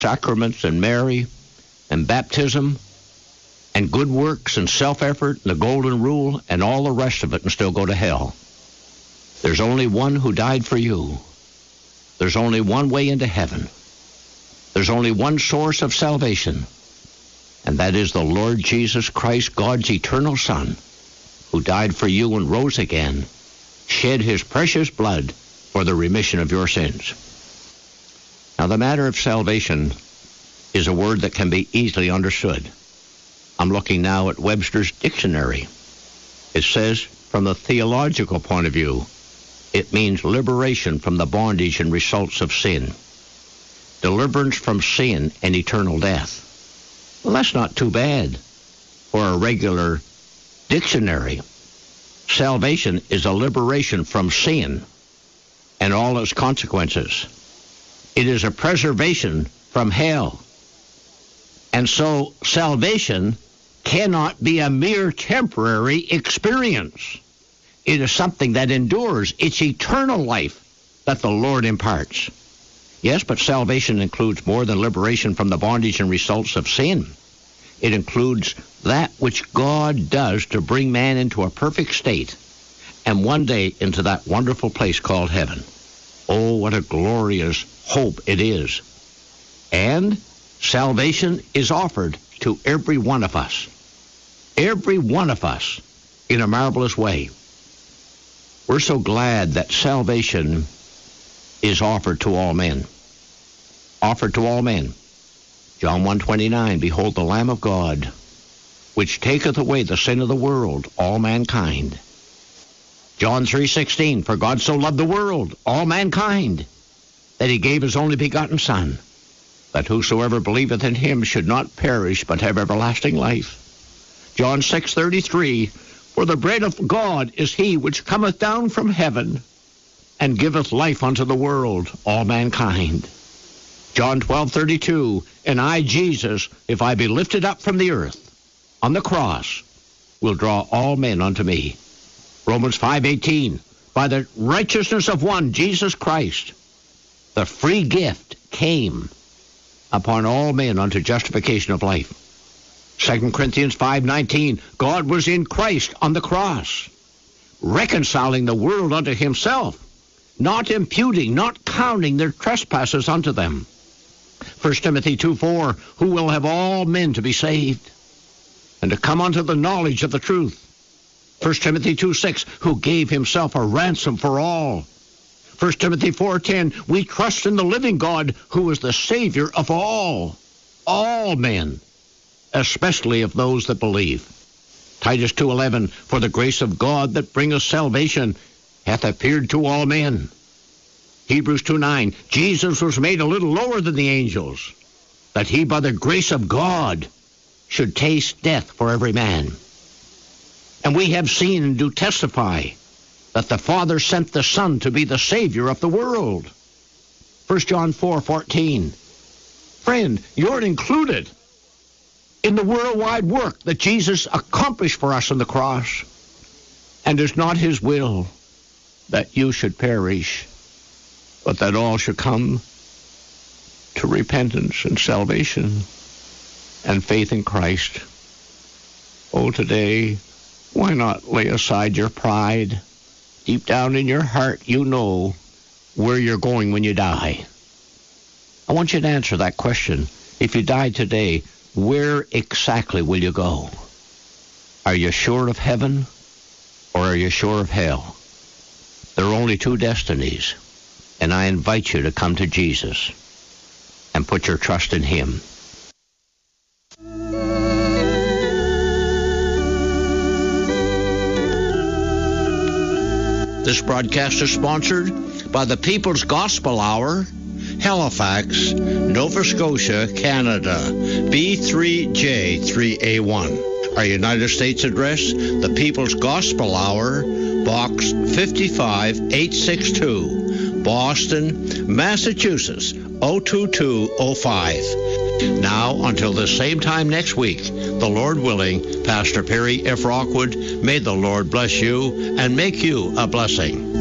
sacraments and Mary and baptism and good works and self-effort and the golden rule and all the rest of it and still go to hell. There's only one who died for you. There's only one way into heaven. There's only one source of salvation, and that is the Lord Jesus Christ, God's eternal Son, who died for you and rose again, shed his precious blood for the remission of your sins. Now, the matter of salvation is a word that can be easily understood. I'm looking now at Webster's dictionary. It says, from the theological point of view, it means liberation from the bondage and results of sin, deliverance from sin and eternal death. Well, that's not too bad for a regular dictionary. Salvation is a liberation from sin and all its consequences. It is a preservation from hell. And so salvation cannot be a mere temporary experience. It is something that endures. It's eternal life that the Lord imparts. Yes, but salvation includes more than liberation from the bondage and results of sin. It includes that which God does to bring man into a perfect state and one day into that wonderful place called heaven. Oh, what a glorious hope it is. And salvation is offered to every one of us. Every one of us in a marvelous way. We're so glad that salvation is offered to all men. Offered to all men. John 1:29, behold the Lamb of God, which taketh away the sin of the world, all mankind. John 3:16, for God so loved the world, all mankind, that he gave his only begotten Son, that whosoever believeth in him should not perish, but have everlasting life. John 6:33, for the bread of God is he which cometh down from heaven, and giveth life unto the world, all mankind. John 12:32, and I, Jesus, if I be lifted up from the earth, on the cross, will draw all men unto me. Romans 5:18, by the righteousness of one, Jesus Christ, the free gift came upon all men unto justification of life. 2 Corinthians 5:19, God was in Christ on the cross, reconciling the world unto himself, not imputing, not counting their trespasses unto them. 1 Timothy 2:4, who will have all men to be saved, and to come unto the knowledge of the truth. 1 Timothy 2:6, who gave himself a ransom for all. 1 Timothy 4:10, we trust in the living God, who is the Savior of all men, especially of those that believe. Titus 2:11, for the grace of God that bringeth salvation hath appeared to all men. Hebrews 2:9, Jesus was made a little lower than the angels, that he by the grace of God should taste death for every man. And we have seen and do testify that the Father sent the Son to be the Savior of the world. 1 John 4:14. Friend, you're included in the worldwide work that Jesus accomplished for us on the cross. And it's not his will that you should perish, but that all should come to repentance and salvation and faith in Christ. Oh, today, why not lay aside your pride? Deep down in your heart, you know where you're going when you die. I want you to answer that question. If you die today, where exactly will you go? Are you sure of heaven or are you sure of hell? There are only two destinies, and I invite you to come to Jesus and put your trust in him. This broadcast is sponsored by the People's Gospel Hour, Halifax, Nova Scotia, Canada, B3J3A1. Our United States address, the People's Gospel Hour, Box 55862, Boston, Massachusetts, 02205. Now, until the same time next week, the Lord willing, Pastor Perry F. Rockwood, may the Lord bless you and make you a blessing.